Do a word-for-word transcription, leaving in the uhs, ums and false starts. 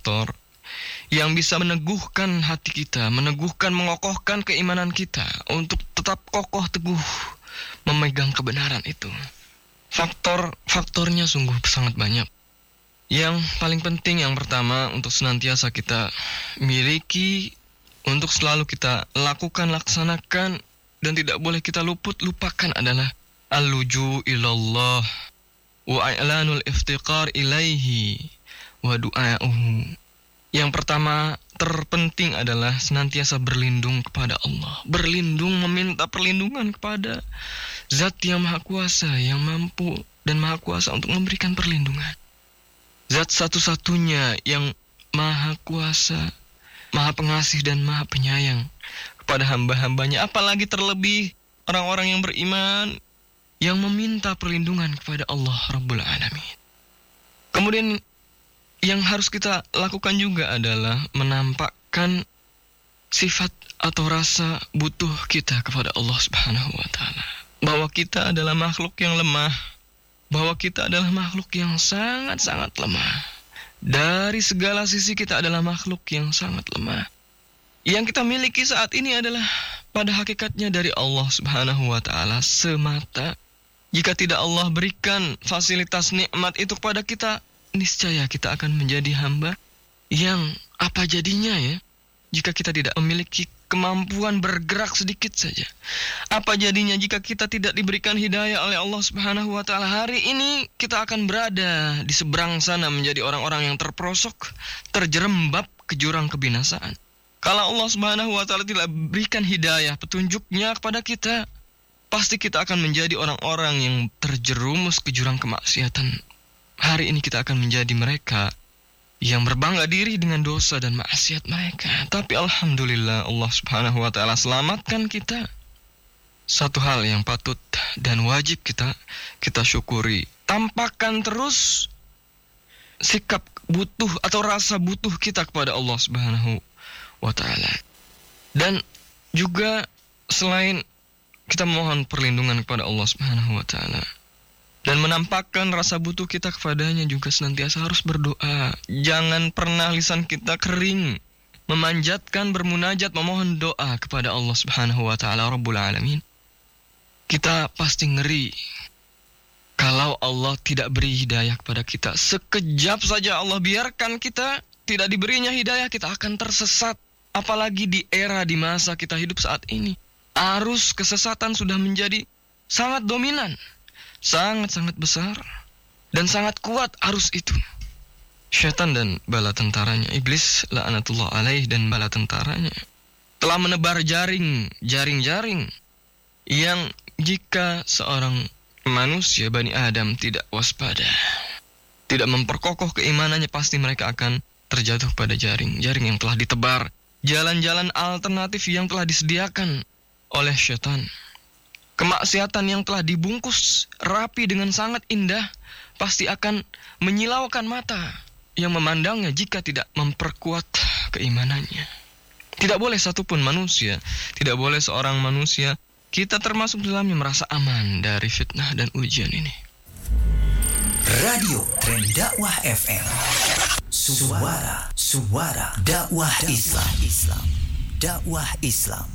faktor yang bisa meneguhkan hati kita, meneguhkan, mengokohkan keimanan kita untuk tetap kokoh teguh memegang kebenaran itu. Faktor-faktornya sungguh sangat banyak. Yang paling penting, yang pertama, untuk senantiasa kita miliki, untuk selalu kita lakukan, laksanakan, dan tidak boleh kita luput, lupakan adalah al-luju ilallah wa i'lanul iftiqar ilaihi wa du'a'uhu. Yang pertama terpenting adalah senantiasa berlindung kepada Allah. Berlindung, meminta perlindungan kepada Zat yang Maha Kuasa, yang mampu dan Maha Kuasa untuk memberikan perlindungan. Zat satu-satunya yang Maha Kuasa, Maha Pengasih dan Maha Penyayang kepada hamba-hambanya. Apalagi terlebih orang-orang yang beriman yang meminta perlindungan kepada Allah Rabbul Alamin. Kemudian yang harus kita lakukan juga adalah menampakkan sifat atau rasa butuh kita kepada Allah Subhanahu wa Ta'ala. Bahwa kita adalah makhluk yang lemah, bahwa kita adalah makhluk yang sangat-sangat lemah. Dari segala sisi kita adalah makhluk yang sangat lemah. Yang kita miliki saat ini adalah pada hakikatnya dari Allah Subhanahu wa Ta'ala semata. Jika tidak Allah berikan fasilitas nikmat itu kepada kita, niscaya kita akan menjadi hamba yang apa jadinya ya, jika kita tidak memiliki kemampuan bergerak sedikit saja. Apa jadinya jika kita tidak diberikan hidayah oleh Allah Subhanahu wa Ta'ala? Hari ini kita akan berada di seberang sana menjadi orang-orang yang terperosok, terjerembab ke jurang kebinasaan. Kalau Allah Subhanahu wa Ta'ala tidak berikan hidayah, petunjuknya kepada kita, pasti kita akan menjadi orang-orang yang terjerumus ke jurang kemaksiatan. Hari ini kita akan menjadi mereka yang berbangga diri dengan dosa dan maksiat mereka. Tapi alhamdulillah Allah Subhanahu wa Ta'ala selamatkan kita. Satu hal yang patut dan wajib kita kita syukuri. Tampakkan terus sikap butuh atau rasa butuh kita kepada Allah Subhanahu wa Ta'ala. Dan juga selain kita mohon perlindungan kepada Allah Subhanahu wa Ta'ala dan menampakkan rasa butuh kita kepadanya, juga senantiasa harus berdoa. Jangan pernah lisan kita kering memanjatkan, bermunajat, memohon doa kepada Allah Subhanahu wa Ta'ala Rabbul Alamin. Kita pasti ngeri kalau Allah tidak beri hidayah kepada kita. Sekejap saja Allah biarkan kita tidak diberinya hidayah, kita akan tersesat. Apalagi di era, di masa kita hidup saat ini, arus kesesatan sudah menjadi sangat dominan, sangat-sangat besar, dan sangat kuat arus itu. Syaitan dan bala tentaranya, iblis la'anatullah alaih dan bala tentaranya, telah menebar jaring, jaring-jaring yang jika seorang manusia, Bani Adam, tidak waspada, tidak memperkokoh keimanannya, pasti mereka akan terjatuh pada jaring, jaring yang telah ditebar, jalan-jalan alternatif yang telah disediakan oleh syaitan. Kemaksiatan yang telah dibungkus rapi dengan sangat indah pasti akan menyilaukan mata yang memandangnya jika tidak memperkuat keimanannya. Tidak boleh satupun manusia, tidak boleh seorang manusia, kita termasuk dalamnya, merasa aman dari fitnah dan ujian ini. Radio Tren Dakwah F M, Suara Suara Dakwah Islam, Islam. Dakwah Islam.